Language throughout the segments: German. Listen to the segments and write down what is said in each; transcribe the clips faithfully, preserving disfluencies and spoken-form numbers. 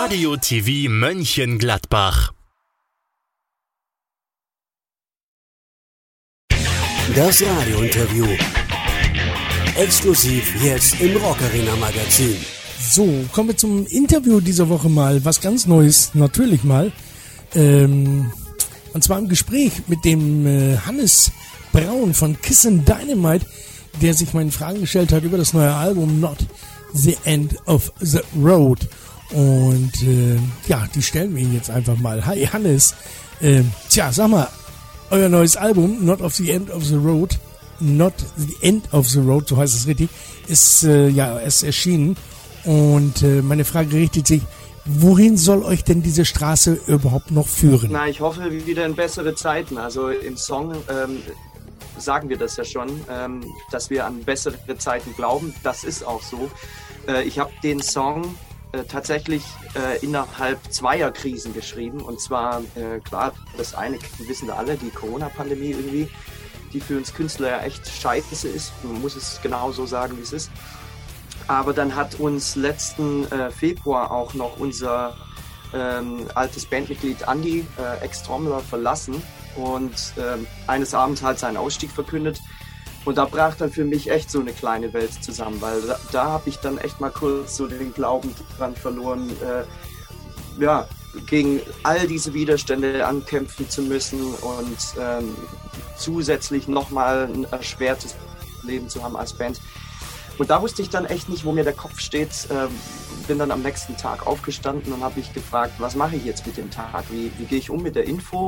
Radio T V Mönchengladbach. Das Radiointerview. Exklusiv jetzt im Rock Arena Magazin. So, kommen wir zum Interview dieser Woche mal. Was ganz Neues, natürlich mal. Ähm, und zwar im Gespräch mit dem äh, Hannes Braun von Kissin' Dynamite, der sich meine Fragen gestellt hat über das neue Album Not the End of the Road. Und äh, ja, die stellen wir ihn jetzt einfach mal. Hi Hannes. Äh, tja, sag mal, euer neues Album Not of the End of the Road, Not the End of the Road, so heißt es richtig, ist äh, ja erst erschienen. Und äh, meine Frage richtet sich, wohin soll euch denn diese Straße überhaupt noch führen? Na, ich hoffe wieder in bessere Zeiten. Also im Song ähm, sagen wir das ja schon, ähm, dass wir an bessere Zeiten glauben. Das ist auch so. Äh, ich habe den Song äh, tatsächlich äh, innerhalb zweier Krisen geschrieben. Und zwar, äh, klar, das eine wissen wir alle, die Corona-Pandemie irgendwie, die für uns Künstler ja echt scheiße ist. Man muss es genau so sagen, wie es ist. Aber dann hat uns letzten äh, Februar auch noch unser ähm, altes Bandmitglied Andi, äh, Ex-Trommler, verlassen und ähm, eines Abends halt seinen Ausstieg verkündet. Und da brach dann für mich echt so eine kleine Welt zusammen, weil da, da habe ich dann echt mal kurz so den Glauben dran verloren, äh, ja, gegen all diese Widerstände ankämpfen zu müssen und ähm, zusätzlich nochmal ein erschwertes Leben zu haben als Band. Und da wusste ich dann echt nicht, wo mir der Kopf steht. Ähm, bin dann am nächsten Tag aufgestanden und habe mich gefragt, was mache ich jetzt mit dem Tag? Wie, wie gehe ich um mit der Info?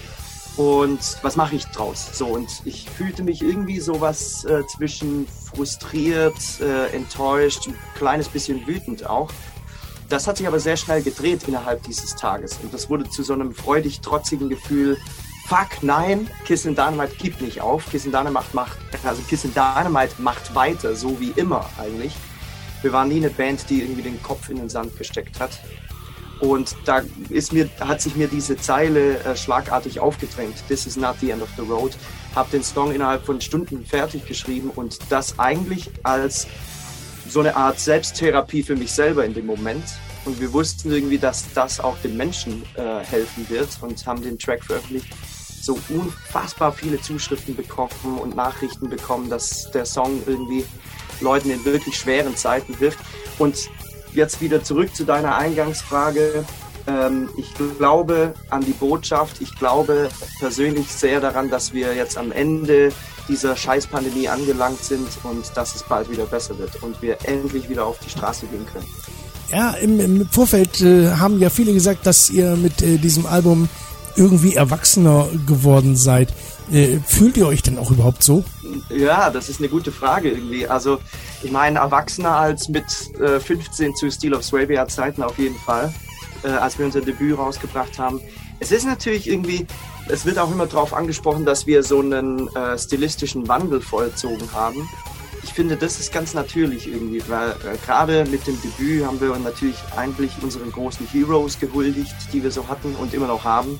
Und was mache ich draus? So, und ich fühlte mich irgendwie sowas äh, zwischen frustriert, äh, enttäuscht, ein kleines bisschen wütend auch. Das hat sich aber sehr schnell gedreht innerhalb dieses Tages. Und das wurde zu so einem freudig trotzigen Gefühl, fuck, nein, Kissin' Dynamite gibt nicht auf. Kissin' Dynamite macht, also Kissin' Dynamite macht weiter, so wie immer eigentlich. Wir waren nie eine Band, die irgendwie den Kopf in den Sand gesteckt hat. Und da ist mir, hat sich mir diese Zeile äh, schlagartig aufgedrängt. This is not the end of the road. Hab den Song innerhalb von Stunden fertig geschrieben und das eigentlich als so eine Art Selbsttherapie für mich selber in dem Moment. Und wir wussten irgendwie, dass das auch den Menschen äh, helfen wird und haben den Track veröffentlicht. So unfassbar viele Zuschriften bekommen und Nachrichten bekommen, dass der Song irgendwie Leuten in wirklich schweren Zeiten hilft. Und jetzt wieder zurück zu deiner Eingangsfrage. Ähm, ich glaube an die Botschaft. Ich glaube persönlich sehr daran, dass wir jetzt am Ende dieser Scheißpandemie angelangt sind und dass es bald wieder besser wird und wir endlich wieder auf die Straße gehen können. Ja, im, im Vorfeld äh, haben ja viele gesagt, dass ihr mit äh, diesem Album irgendwie erwachsener geworden seid. Äh, fühlt ihr euch denn auch überhaupt so? Ja, das ist eine gute Frage irgendwie. Also ich meine, erwachsener als mit äh, fünfzehn zu Steel of Swabia Zeiten auf jeden Fall, äh, als wir unser Debüt rausgebracht haben. Es ist natürlich irgendwie, es wird auch immer darauf angesprochen, dass wir so einen äh, stilistischen Wandel vollzogen haben. Ich finde, das ist ganz natürlich irgendwie, weil äh, gerade mit dem Debüt haben wir natürlich eigentlich unseren großen Heroes gehuldigt, die wir so hatten und immer noch haben.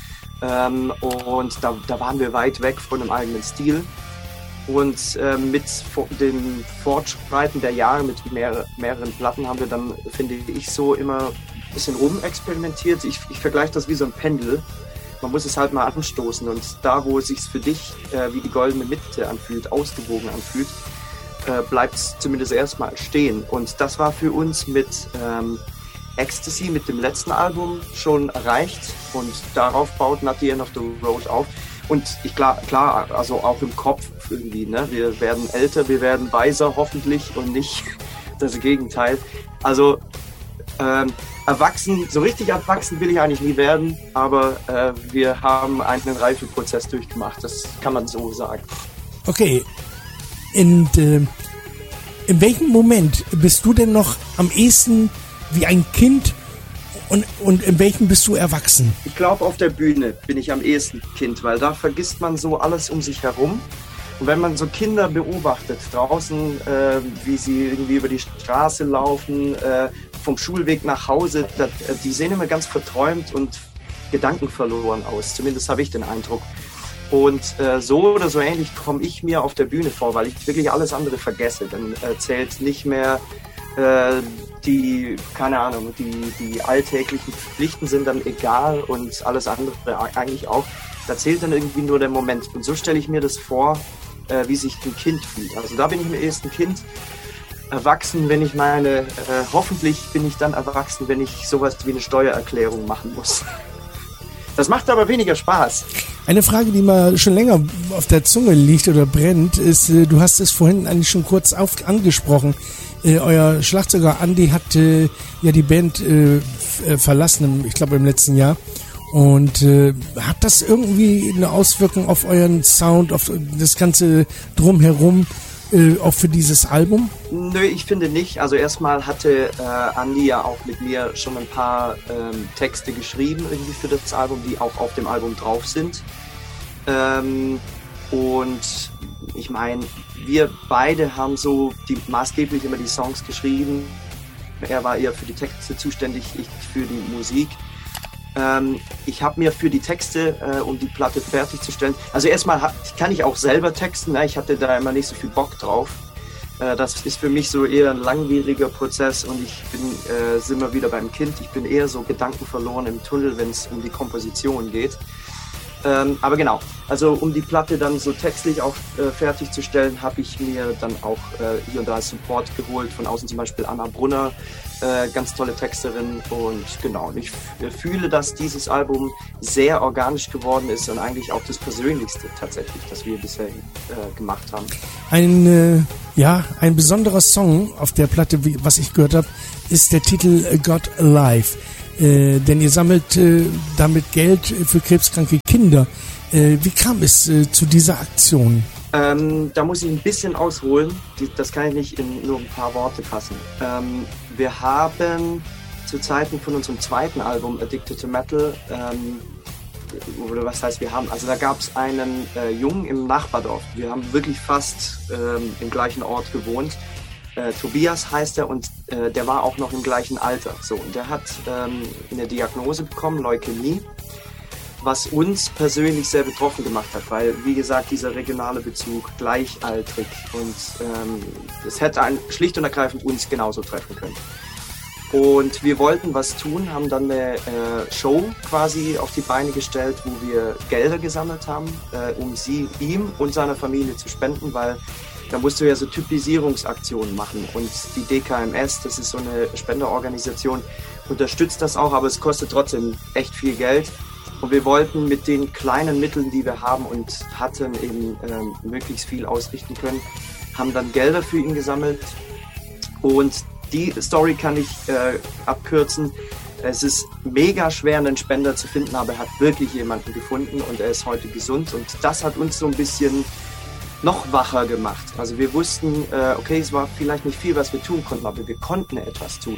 Ähm, und da, da waren wir weit weg von einem eigenen Stil. Und äh, mit dem Fortschreiten der Jahre, mit mehr, mehreren Platten, haben wir dann, finde ich, so immer ein bisschen rumexperimentiert. Ich, ich vergleiche das wie so ein Pendel. Man muss es halt mal anstoßen. Und da, wo es sich für dich äh, wie die goldene Mitte anfühlt, ausgewogen anfühlt, äh, bleibt es zumindest erstmal stehen. Und das war für uns mit ähm, Ecstasy, mit dem letzten Album, schon erreicht. Und darauf baut Not the End of the Road auf. Und ich klar, klar, also auch im Kopf irgendwie, ne? Wir werden älter, wir werden weiser hoffentlich und nicht das Gegenteil. Also ähm, erwachsen, so richtig erwachsen will ich eigentlich nie werden, aber äh, wir haben einen Reifeprozess durchgemacht, das kann man so sagen. Okay, und äh, in welchem Moment bist du denn noch am ehesten wie ein Kind? Und, und in welchem bist du erwachsen? Ich glaube, auf der Bühne bin ich am ehesten Kind, weil da vergisst man so alles um sich herum. Und wenn man so Kinder beobachtet, draußen, äh, wie sie irgendwie über die Straße laufen, äh, vom Schulweg nach Hause, da, die sehen immer ganz verträumt und gedankenverloren aus. Zumindest habe ich den Eindruck. Und äh, so oder so ähnlich komme ich mir auf der Bühne vor, weil ich wirklich alles andere vergesse. Dann äh, zählt nicht mehr Äh, die, keine Ahnung, die, die alltäglichen Pflichten sind dann egal und alles andere eigentlich auch. Da zählt dann irgendwie nur der Moment. Und so stelle ich mir das vor, äh, wie sich ein Kind fühlt. Also da bin ich mir erst ein Kind. Erwachsen, wenn ich meine, äh, hoffentlich bin ich dann erwachsen, wenn ich sowas wie eine Steuererklärung machen muss. Das macht aber weniger Spaß. Eine Frage, die mal schon länger auf der Zunge liegt oder brennt, ist, äh, du hast es vorhin eigentlich schon kurz auf, angesprochen. Äh, euer Schlagzeuger Andi hat äh, ja die Band äh, f- äh, verlassen, ich glaube im letzten Jahr. Und äh, hat das irgendwie eine Auswirkung auf euren Sound, auf das ganze Drumherum, äh, auch für dieses Album? Nö, ich finde nicht. Also erstmal hatte äh, Andi ja auch mit mir schon ein paar ähm, Texte geschrieben irgendwie für das Album, die auch auf dem Album drauf sind. Ähm, und ich meine, wir beide haben so die, maßgeblich immer die Songs geschrieben. Er war eher für die Texte zuständig, ich für die Musik. Ähm, ich habe mir für die Texte, äh, um die Platte fertigzustellen, also erstmal ha- kann ich auch selber texten, ne? Ich hatte da immer nicht so viel Bock drauf. Äh, das ist für mich so eher ein langwieriger Prozess und ich bin, äh, sind wir wieder beim Kind, ich bin eher so gedankenverloren im Tunnel, wenn es um die Komposition geht. Ähm, aber genau, also um die Platte dann so textlich auch äh, fertigzustellen, habe ich mir dann auch äh, hier und da Support geholt, von außen zum Beispiel Anna Brunner, äh, ganz tolle Texterin und genau, und ich f- äh, fühle, dass dieses Album sehr organisch geworden ist und eigentlich auch das Persönlichste tatsächlich, das wir bisher äh, gemacht haben. Ein, äh, ja, ein besonderer Song auf der Platte, wie, was ich gehört habe, ist der Titel God Alive. Äh, denn ihr sammelt äh, damit Geld für krebskranke Kinder. Äh, wie kam es äh, zu dieser Aktion? Ähm, da muss ich ein bisschen ausholen. Die, das kann ich nicht in nur ein paar Worte fassen. Ähm, wir haben zu Zeiten von unserem zweiten Album Addicted to Metal, ähm, oder was heißt wir haben, also da gab es einen äh, Jungen im Nachbardorf. Wir haben wirklich fast ähm, im gleichen Ort gewohnt. Äh, Tobias heißt er und äh, der war auch noch im gleichen Alter. So, und der hat ähm, eine Diagnose bekommen, Leukämie, was uns persönlich sehr betroffen gemacht hat, weil, wie gesagt, dieser regionale Bezug gleichaltrig und ähm, es hätte ein, schlicht und ergreifend uns genauso treffen können. Und wir wollten was tun, haben dann eine äh, Show quasi auf die Beine gestellt, wo wir Gelder gesammelt haben, äh, um sie ihm und seiner Familie zu spenden, weil da musst du ja so Typisierungsaktionen machen und die D K M S, das ist so eine Spenderorganisation, unterstützt das auch, aber es kostet trotzdem echt viel Geld. Und wir wollten mit den kleinen Mitteln, die wir haben und hatten, eben ähm, möglichst viel ausrichten können, haben dann Gelder für ihn gesammelt. Und die Story kann ich äh, abkürzen. Es ist mega schwer, einen Spender zu finden, aber er hat wirklich jemanden gefunden und er ist heute gesund. Und das hat uns so ein bisschen noch wacher gemacht. Also wir wussten, äh, okay, es war vielleicht nicht viel, was wir tun konnten, aber wir konnten etwas tun.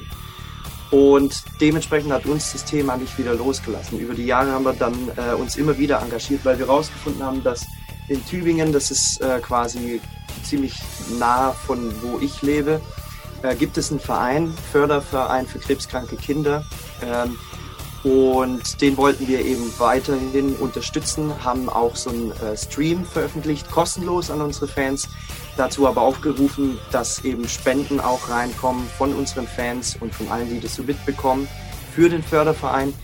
Und dementsprechend hat uns das Thema nicht wieder losgelassen. Über die Jahre haben wir dann äh, uns immer wieder engagiert, weil wir herausgefunden haben, dass in Tübingen, das ist äh, quasi ziemlich nah von wo ich lebe, äh, gibt es einen Verein, Förderverein für krebskranke Kinder. Ähm, und den wollten wir eben weiterhin unterstützen, haben auch so einen äh, Stream veröffentlicht, kostenlos an unsere Fans. Dazu aber aufgerufen, dass eben Spenden auch reinkommen von unseren Fans und von allen, die das so mitbekommen, für den Förderverein.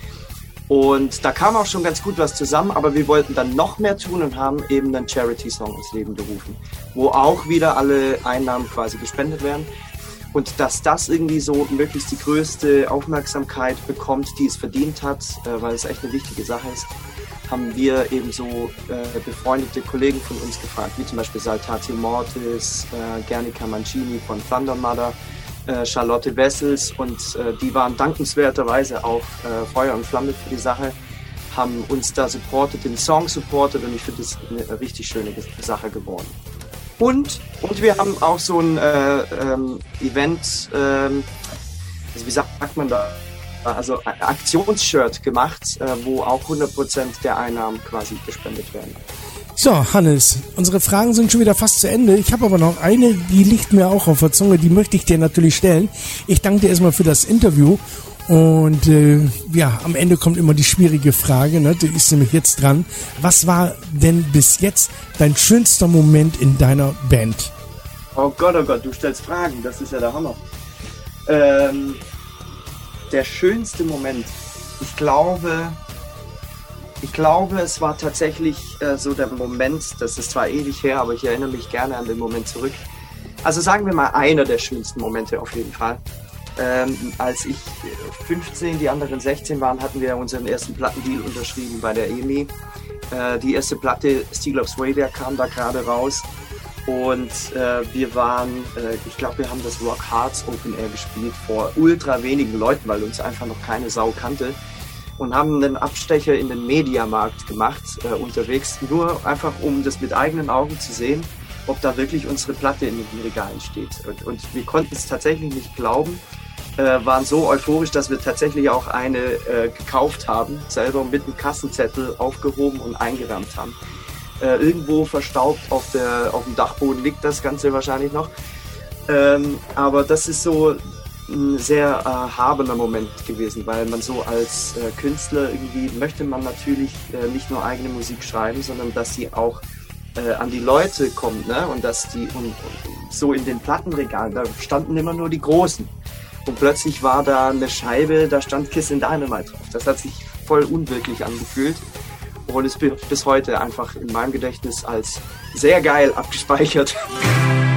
Und da kam auch schon ganz gut was zusammen, aber wir wollten dann noch mehr tun und haben eben einen Charity-Song ins Leben gerufen, wo auch wieder alle Einnahmen quasi gespendet werden. Und dass das irgendwie so möglichst die größte Aufmerksamkeit bekommt, die es verdient hat, äh, weil es echt eine wichtige Sache ist, haben wir eben so äh, befreundete Kollegen von uns gefragt, wie zum Beispiel Saltatio Mortis, äh, Guernica Mancini von Thunder Mother, äh, Charlotte Wessels und äh, die waren dankenswerterweise auch äh, Feuer und Flamme für die Sache, haben uns da supportet, den Song supportet und ich finde das eine richtig schöne Sache geworden. Und, und wir haben auch so ein äh, ähm, Event, ähm, also wie sagt man da, also ein Aktionsshirt gemacht, äh, wo auch hundert Prozent der Einnahmen quasi gespendet werden. So, Hannes, unsere Fragen sind schon wieder fast zu Ende. Ich habe aber noch eine, die liegt mir auch auf der Zunge, die möchte ich dir natürlich stellen. Ich danke dir erstmal für das Interview und äh, ja, am Ende kommt immer die schwierige Frage, ne? Die ist nämlich jetzt dran. Was war denn bis jetzt dein schönster Moment in deiner Band? Oh Gott, oh Gott, du stellst Fragen, das ist ja der Hammer. Ähm, der schönste Moment, ich glaube, ich glaube, es war tatsächlich äh, so der Moment, das ist zwar ewig her, aber ich erinnere mich gerne an den Moment zurück. Also sagen wir mal, einer der schönsten Momente auf jeden Fall. Ähm, als ich fünfzehn, die anderen sechzehn waren, hatten wir unseren ersten Plattendeal unterschrieben bei der E M I. Äh, die erste Platte, Steel of Sway, der kam da gerade raus. Und äh, wir waren, äh, ich glaube, wir haben das Rock Hearts Open Air gespielt vor ultra wenigen Leuten, weil uns einfach noch keine Sau kannte. Und haben einen Abstecher in den Mediamarkt gemacht, äh, unterwegs, nur einfach, um das mit eigenen Augen zu sehen, ob da wirklich unsere Platte in den Regalen steht. Und, und wir konnten es tatsächlich nicht glauben, äh, waren so euphorisch, dass wir tatsächlich auch eine äh, gekauft haben, selber mit einem Kassenzettel aufgehoben und eingerahmt haben. Äh, irgendwo verstaubt auf, der, auf dem Dachboden liegt das Ganze wahrscheinlich noch. Ähm, aber das ist so ein sehr erhabener Moment gewesen, weil man so als äh, Künstler irgendwie möchte man natürlich äh, nicht nur eigene Musik schreiben, sondern dass sie auch äh, an die Leute kommt, ne? Und dass die und, und so in den Plattenregalen, da standen immer nur die Großen. Und plötzlich war da eine Scheibe, da stand Kissin' Dynamite drauf. Das hat sich voll unwirklich angefühlt und ist bis heute einfach in meinem Gedächtnis als sehr geil abgespeichert.